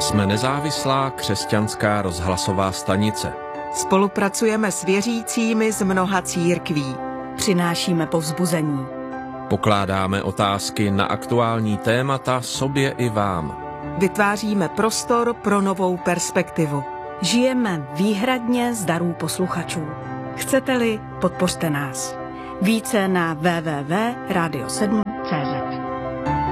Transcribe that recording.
Jsme nezávislá křesťanská rozhlasová stanice. Spolupracujeme s věřícími z mnoha církví. Přinášíme povzbuzení. Pokládáme otázky na aktuální témata sobě i vám. Vytváříme prostor pro novou perspektivu. Žijeme výhradně z darů posluchačů. Chcete-li, podpořte nás. Více na www.radio7.cz